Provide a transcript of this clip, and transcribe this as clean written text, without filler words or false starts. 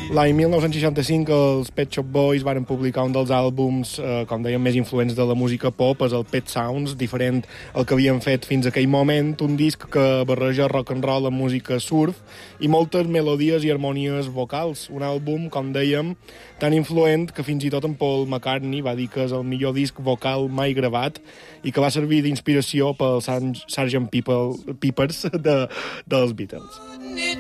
L'any 1965 els Pet Shop Boys van publicar un dels àlbums, com dèiem, més influents de la música pop, és el Pet Sounds, diferent al que havien fet fins a aquell moment, un disc que barreja rock and roll amb música surf i moltes melodies i harmonies vocals. Un àlbum, com dèiem, tan influent que fins i tot en Paul McCartney va dir que és el millor disc vocal mai gravat i que va servir d'inspiració pel Sgt. Pepper's dels Beatles.